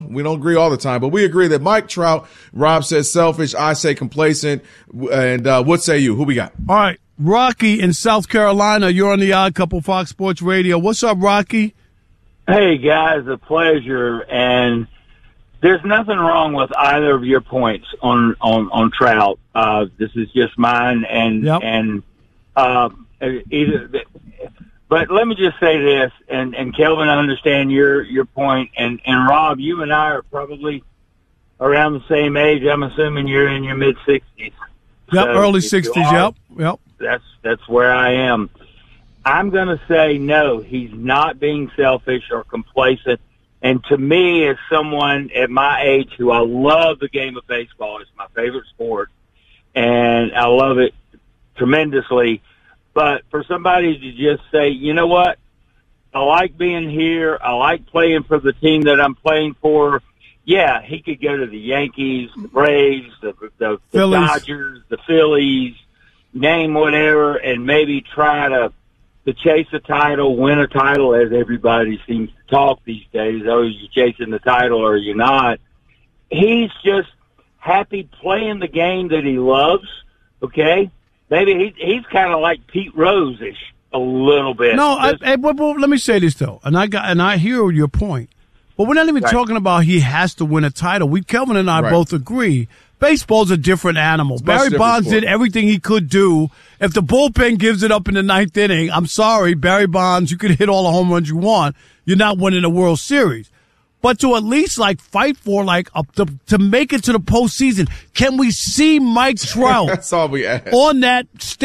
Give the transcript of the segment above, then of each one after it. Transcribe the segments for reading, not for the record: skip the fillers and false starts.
We don't agree all the time, but we agree that Mike Trout, Rob says selfish, I say complacent, and what say you? Who we got? All right, Rocky in South Carolina. You're on the Odd Couple Fox Sports Radio. What's up, Rocky? Hey, guys, a pleasure. And there's nothing wrong with either of your points on Trout. This is just mine, But let me just say this, and Kelvin, I understand your point, and Rob, you and I are probably around the same age. I'm assuming you're in your mid-60s. Yep, So early 60s, yep. That's where I am. I'm going to say no, he's not being selfish or complacent. And to me, as someone at my age who I love the game of baseball, it's my favorite sport, and I love it tremendously. But for somebody to just say, you know what, I like being here, I like playing for the team that I'm playing for, yeah, he could go to the Yankees, the Braves, the Dodgers, the Phillies, name whatever, and maybe try to chase a title, win a title, as everybody seems to talk these days. Oh, you're chasing the title or you're not. He's just happy playing the game that he loves, okay? Maybe he's kind of like Pete Rose-ish a little bit. No, well, let me say this though, and I hear your point, but we're not even talking about he has to win a title. Kelvin and I both agree. Baseball's a different animal. Barry Bonds did everything he could do. If the bullpen gives it up in the ninth inning, I'm sorry, Barry Bonds, you could hit all the home runs you want. You're not winning a World Series. But to at least fight for to make it to the postseason, can we see Mike Trout That's all we ask. On that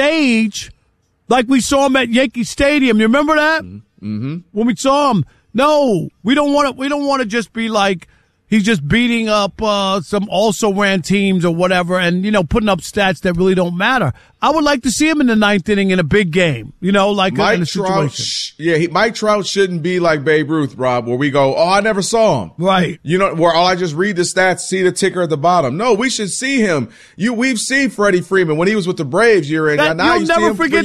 stage like we saw him at Yankee Stadium? You remember that? Mm-hmm. When we saw him? No, we don't want to. We don't want to just be like he's just beating up some also-ran teams or whatever, and putting up stats that really don't matter. I would like to see him in the ninth inning in a big game. In a situation. Mike Trout shouldn't be like Babe Ruth, Rob, where we go, oh, I never saw him. Right. Where I just read the stats, see the ticker at the bottom. No, we should see him. We've seen Freddie Freeman when he was with the Braves year in. Now you see him forget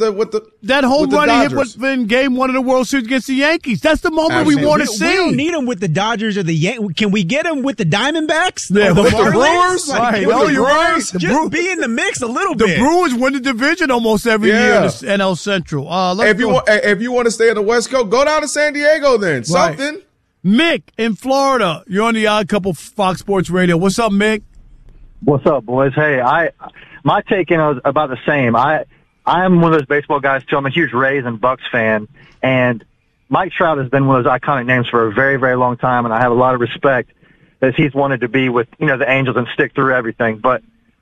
that home run he hit in Game 1 of the World Series against the Yankees. That's the moment we want to see. We don't need him with the Dodgers or the Yankees. Can we get him with the Diamondbacks? Yeah, with the Brewers? Right. No, you're right. Just be in the mix a little bit. The Brewers win the division almost every year in the NL Central. If you want to stay in the West Coast, go down to San Diego then. Right. Something. Mick in Florida. You're on the Odd Couple Fox Sports Radio. What's up, Mick? What's up, boys? Hey, my take is about the same. I'm one of those baseball guys too. I'm a huge Rays and Bucks fan, and Mike Trout has been one of those iconic names for a very, very long time, and I have a lot of respect as he's wanted to be with the Angels and stick through everything. But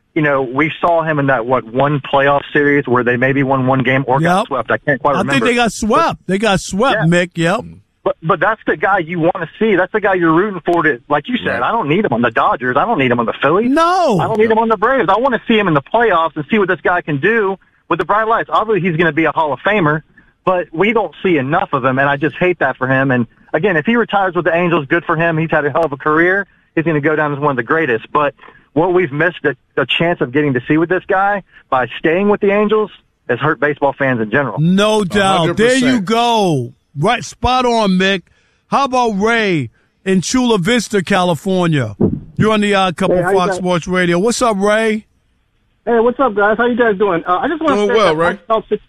we saw him in that one playoff series where they maybe won one game or got swept. I can't quite remember. I think they got swept. Yeah. Mick. Yep. But that's the guy you want to see. That's the guy you're rooting for. Like you said, I don't need him on the Dodgers. I don't need him on the Phillies. No. I don't need him on the Braves. I want to see him in the playoffs and see what this guy can do with the bright lights. Obviously, he's going to be a Hall of Famer, but we don't see enough of him, and I just hate that for him. And again, if he retires with the Angels, good for him. He's had a hell of a career. He's going to go down as one of the greatest. But what we've missed a chance of getting to see with this guy by staying with the Angels has hurt baseball fans in general. No doubt. 100%. There you go. Right, spot on, Mick. How about Ray in Chula Vista, California? You're on the Odd Couple Fox Sports Radio. What's up, Ray? Hey, what's up, guys? How you guys doing? I just want to say well, Ray.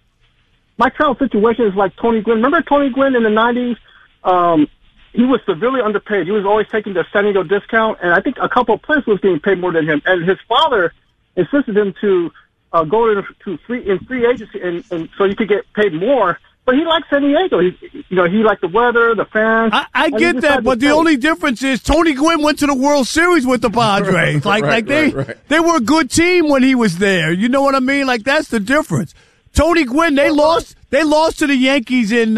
Mike Trout's situation is like Tony Gwynn. Remember Tony Gwynn in the 90s? He was severely underpaid. He was always taking the San Diego discount, and I think a couple of players was getting paid more than him. And his father insisted him to go in free agency, and so you could get paid more. But he likes San Diego. He liked the weather, the fans. I get that, but the only difference is Tony Gwynn went to the World Series with the Padres. They were a good team when he was there. You know what I mean? That's the difference. Tony Gwynn, they lost to the Yankees in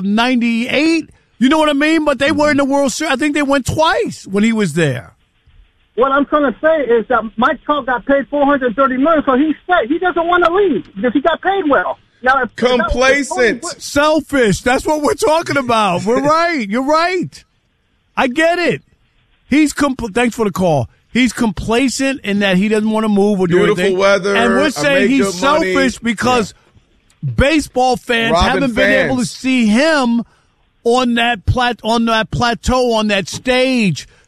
98. You know what I mean? But they were in the World Series. I think they went twice when he was there. What I'm trying to say is that Mike Trout got paid $430 million, so he doesn't want to leave because he got paid well. Now, complacent, selfish. That's what we're talking about. We're right. You're right. I get it. Thanks for the call. He's complacent in that he doesn't want to move or do anything. Beautiful weather, and we're saying he's selfish because baseball fans haven't been able to see him on that plateau, on that stage,